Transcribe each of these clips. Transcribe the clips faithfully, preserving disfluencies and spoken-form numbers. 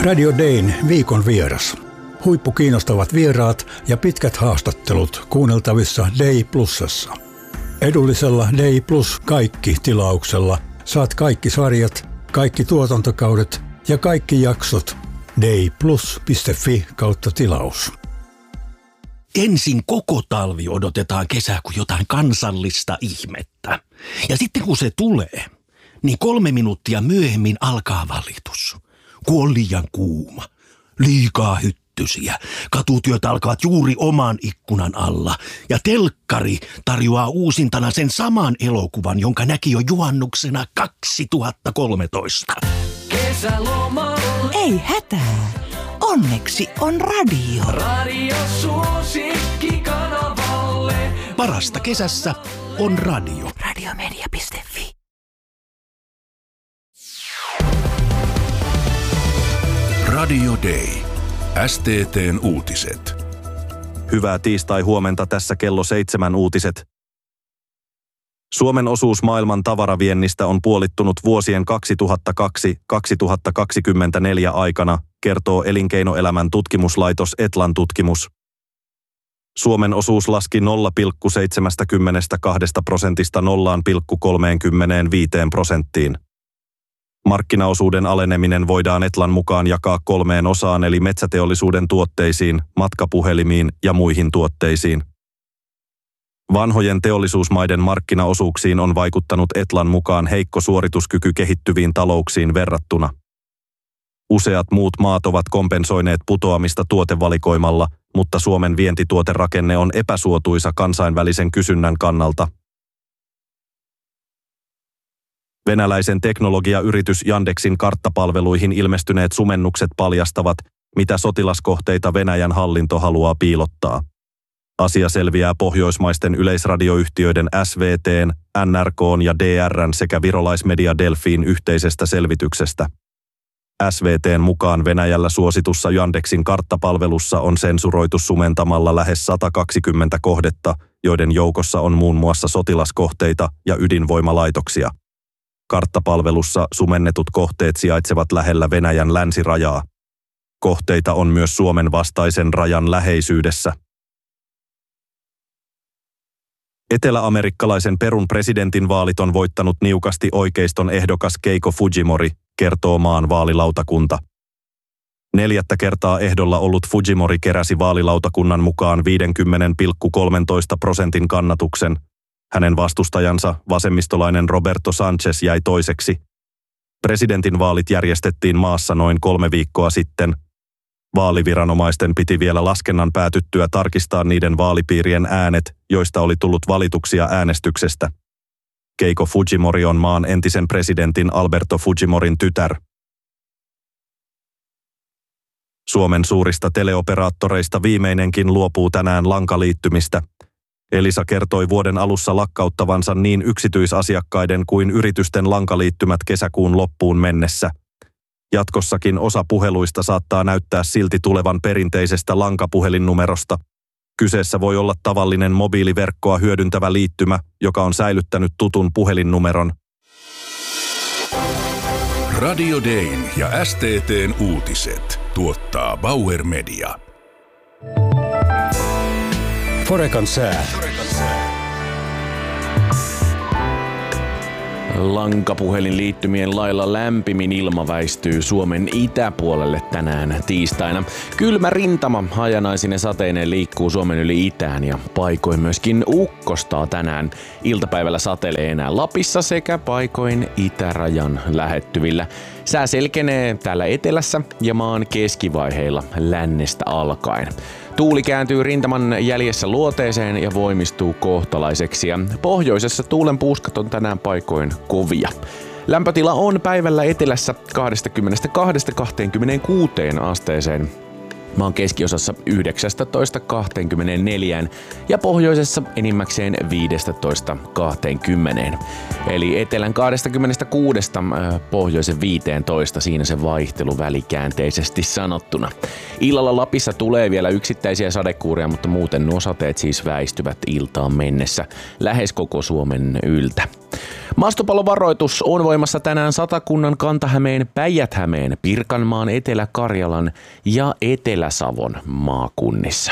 Radio Dayn viikon vieras. Huippukiinnostavat vieraat ja pitkät haastattelut kuunneltavissa Day Plusassa. Edullisella Day Plus kaikki -tilauksella saat kaikki sarjat, kaikki tuotantokaudet ja kaikki jaksot dayplus piste fi kautta tilaus. Ensin koko talvi odotetaan kesää kuin jotain kansallista ihmettä. Ja sitten kun se tulee, niin kolme minuuttia myöhemmin alkaa valitus. Kun on liian kuuma, liikaa hyttysiä, katutyöt alkavat juuri oman ikkunan alla. Ja telkkari tarjoaa uusintana sen saman elokuvan, jonka näki jo juhannuksena kaksituhattakolmetoista. Kesälomalla. Ei hätää. Onneksi on radio. Radio suosikki kanavalle. Parasta kesässä on radio. radiomedia piste fi. Radio Day. S T T:n uutiset. Hyvää tiistai-huomenta, tässä kello seitsemän uutiset. Suomen osuus maailman tavaraviennistä on puolittunut vuosien kaksituhattakaksi kaksituhattakaksikymmentäneljä aikana, kertoo elinkeinoelämän tutkimuslaitos Etlan tutkimus. Suomen osuus laski nolla pilkku seitsemänkymmentäkaksi prosentista nolla pilkku kolmekymmentäviisi prosenttiin. Markkinaosuuden aleneminen voidaan Etlan mukaan jakaa kolmeen osaan eli metsäteollisuuden tuotteisiin, matkapuhelimiin ja muihin tuotteisiin. Vanhojen teollisuusmaiden markkinaosuuksiin on vaikuttanut Etlan mukaan heikko suorituskyky kehittyviin talouksiin verrattuna. Useat muut maat ovat kompensoineet putoamista tuotevalikoimalla, mutta Suomen vientituoterakenne on epäsuotuisa kansainvälisen kysynnän kannalta. Venäläisen teknologiayritys Yandexin karttapalveluihin ilmestyneet sumennukset paljastavat, mitä sotilaskohteita Venäjän hallinto haluaa piilottaa. Asia selviää pohjoismaisten yleisradioyhtiöiden S V T:n, N R K:n ja D R:n sekä virolaismedia Delfiin yhteisestä selvityksestä. S V T:n mukaan Venäjällä suositussa Yandexin karttapalvelussa on sensuroitu sumentamalla lähes sata kaksikymmentä kohdetta, joiden joukossa on muun muassa sotilaskohteita ja ydinvoimalaitoksia. Karttapalvelussa sumennetut kohteet sijaitsevat lähellä Venäjän länsirajaa. Kohteita on myös Suomen vastaisen rajan läheisyydessä. Etelä-amerikkalaisen Perun presidentinvaalit on voittanut niukasti oikeiston ehdokas Keiko Fujimori, kertoo maan vaalilautakunta. Neljättä kertaa ehdolla ollut Fujimori keräsi vaalilautakunnan mukaan viisikymmentä pilkku kolmetoista prosentin kannatuksen. Hänen vastustajansa, vasemmistolainen Roberto Sanchez, jäi toiseksi. Presidentinvaalit järjestettiin maassa noin kolme viikkoa sitten. Vaaliviranomaisten piti vielä laskennan päätyttyä tarkistaa niiden vaalipiirien äänet, joista oli tullut valituksia äänestyksestä. Keiko Fujimori on maan entisen presidentin Alberto Fujimorin tytär. Suomen suurista teleoperaattoreista viimeinenkin luopuu tänään lankaliittymistä. Elisa kertoi vuoden alussa lakkauttavansa niin yksityisasiakkaiden kuin yritysten lankaliittymät kesäkuun loppuun mennessä. Jatkossakin osa puheluista saattaa näyttää silti tulevan perinteisestä lankapuhelinnumerosta. Kyseessä voi olla tavallinen mobiiliverkkoa hyödyntävä liittymä, joka on säilyttänyt tutun puhelinnumeron. Radio Dayn ja S T T:n uutiset tuottaa Bauer Media. Forekan sää. Lankapuhelinliittymien lailla lämpimin ilma väistyy Suomen itäpuolelle tänään tiistaina. Kylmä rintama hajanaisine sateineen liikkuu Suomen yli itään ja paikoin myöskin ukkostaa tänään. Iltapäivällä satelee enää Lapissa sekä paikoin itärajan lähettyvillä. Sää selkenee täällä etelässä ja maan keskivaiheilla lännestä alkaen. Tuuli kääntyy rintaman jäljessä luoteeseen ja voimistuu kohtalaiseksi ja pohjoisessa tuulen puuskat on tänään paikoin kovia. Lämpötila on päivällä etelässä kaksikymmentäkaksi kaksikymmentäkuusi asteeseen. Maan keskiosassa yhdeksäntoista kaksikymmentäneljä ja pohjoisessa enimmäkseen viisitoista kaksikymmentä. Eli etelän kaksikymmentäkuusi pohjoisen viisitoista, siinä se vaihtelu välikäänteisesti sanottuna. Illalla Lapissa tulee vielä yksittäisiä sadekuuria, mutta muuten nuo sateet siis väistyvät iltaan mennessä lähes koko Suomen yltä. Maastopallovaroitus on voimassa tänään Satakunnan, Kanta-Hämeen, Päijät-Hämeen, Pirkanmaan, Etelä-Karjalan ja Etelä-Savon maakunnissa.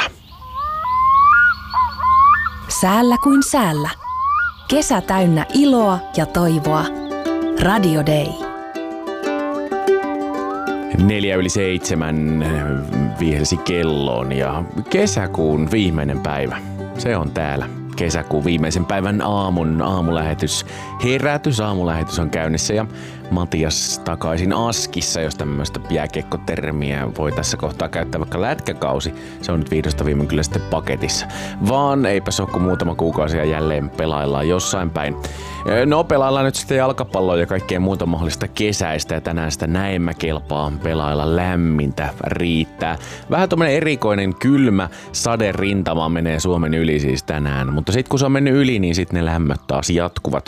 Säällä kuin säällä. Kesä täynnä iloa ja toivoa. Radio Day. Neljä yli seitsemän vihelsi kelloon ja kesäkuun viimeinen päivä. Se on täällä. Kesäkuun viimeisen päivän aamun aamulähetys. Herätys aamulähetys on käynnissä ja Matias takaisin Askissa, jos tämmöistä jääkiekkotermiä voi tässä kohtaa käyttää, vaikka lätkäkausi. Se on nyt vihdosta viimein kyllä sitten paketissa. Vaan eipä se ole kuin muutama kuukausi ja jälleen pelaillaan jossain päin. No pelaillaan nyt sitten jalkapalloa ja kaikkea muuta mahdollista kesäistä ja tänään sitä näemmä kelpaa pelailla, lämmintä riittää. Vähän tommonen erikoinen kylmä saderintama menee Suomen yli siis tänään, mutta sitten kun se on mennyt yli, niin sitten ne lämmöt taas jatkuvat.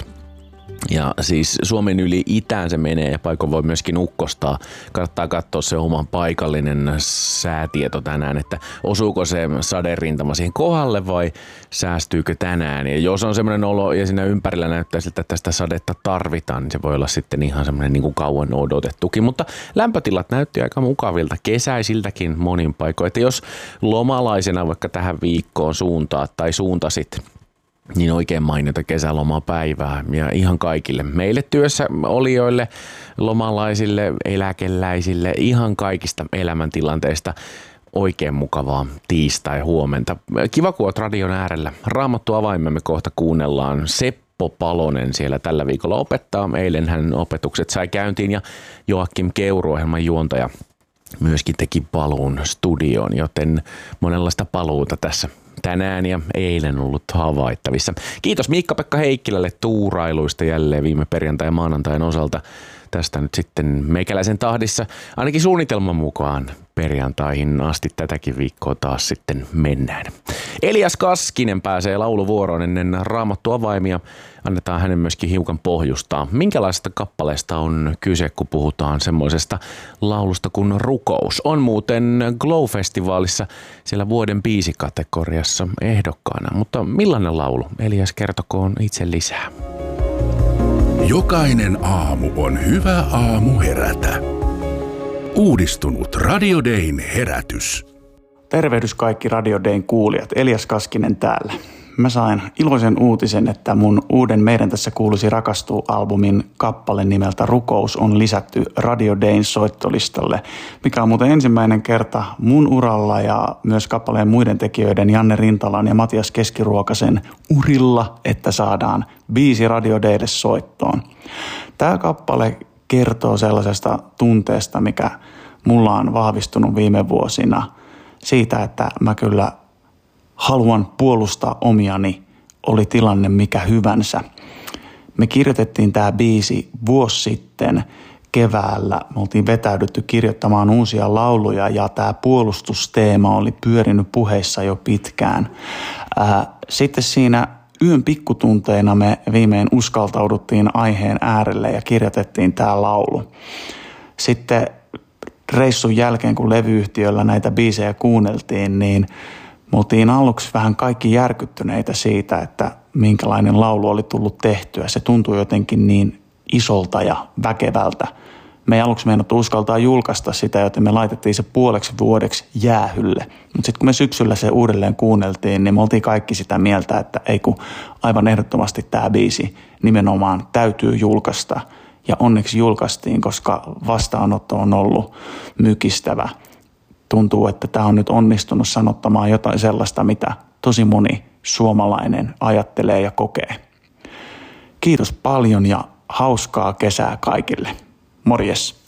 Ja siis Suomen yli itään se menee ja paikoin voi myöskin ukkostaa. Kannattaa katsoa se oman paikallinen säätieto tänään, että osuuko se saderintama siihen kohdalle vai säästyykö tänään. Ja jos on semmoinen olo ja siinä ympärillä näyttää siltä, että tästä sadetta tarvitaan, niin se voi olla sitten ihan semmoinen niin kuin kauan odotettukin. Mutta lämpötilat näytti aika mukavilta kesäisiltäkin monin paikoin. Että jos lomalaisena vaikka tähän viikkoon suuntaat tai suuntasit, niin oikein mainiota kesälomapäivää ja ihan kaikille meille työssä olijoille, lomalaisille, eläkeläisille, ihan kaikista elämäntilanteista oikein mukavaa tiistai-huomenta. Kiva, kun oot radion äärellä. Raamattu avaimemme kohta kuunnellaan. Seppo Palonen siellä tällä viikolla opettaa. Eilen hän opetukset sai käyntiin ja Joakim Keuru, ohjelman juontaja, myöskin teki paluun studioon, joten monenlaista paluuta tässä tänään ja eilen ollut havaittavissa. Kiitos Miikka-Pekka Heikkilälle tuurailuista jälleen viime perjantai- ja maanantain osalta. Tästä nyt sitten meikäläisen tahdissa, ainakin suunnitelman mukaan perjantaihin asti tätäkin viikkoa taas sitten mennään. Elias Kaskinen pääsee lauluvuoroon ennen Raamattu avaimia. Annetaan hänen myöskin hiukan pohjustaa. Minkälaisesta kappaleesta on kyse, kun puhutaan semmoisesta laulusta kuin Rukous? On muuten Glow-festivaalissa siellä vuoden biisikategoriassa ehdokkaana. Mutta millainen laulu? Elias kertokoon itse lisää. Jokainen aamu on hyvä aamu herätä. Uudistunut Radio Dayn herätys. Tervehdys kaikki Radio Dayn kuulijat. Elias Kaskinen täällä. Mä sain iloisen uutisen, että mun uuden Meidän tässä kuuluisi rakastuu -albumin kappale nimeltä Rukous on lisätty Radio Dayn soittolistalle, mikä on muuten ensimmäinen kerta mun uralla ja myös kappaleen muiden tekijöiden Janne Rintalan ja Matias Keskiruokasen urilla, että saadaan biisi Radio Daylle soittoon. Tää kappale kertoo sellaisesta tunteesta, mikä mulla on vahvistunut viime vuosina siitä, että mä kyllä haluan puolustaa omiani, oli tilanne mikä hyvänsä. Me kirjoitettiin tämä biisi vuosi sitten keväällä. Me oltiin vetäydytty kirjoittamaan uusia lauluja ja tämä puolustusteema oli pyörinyt puheissa jo pitkään. Ää, sitten siinä yön pikkutunteina me viimein uskaltauduttiin aiheen äärelle ja kirjoitettiin tämä laulu. Sitten reissun jälkeen, kun levyyhtiöllä näitä biisejä kuunneltiin, niin me oltiin aluksi vähän kaikki järkyttyneitä siitä, että minkälainen laulu oli tullut tehtyä. Se tuntui jotenkin niin isolta ja väkevältä. Me ei aluksi meinattu uskaltaa julkaista sitä, joten me laitettiin se puoleksi vuodeksi jäähylle. Mutta sitten kun me syksyllä se uudelleen kuunneltiin, niin me oltiin kaikki sitä mieltä, että ei kun aivan ehdottomasti tämä biisi nimenomaan täytyy julkaista. Ja onneksi julkaistiin, koska vastaanotto on ollut mykistävä. Tuntuu, että tämä on nyt onnistunut sanottamaan jotain sellaista, mitä tosi moni suomalainen ajattelee ja kokee. Kiitos paljon ja hauskaa kesää kaikille. Morjes!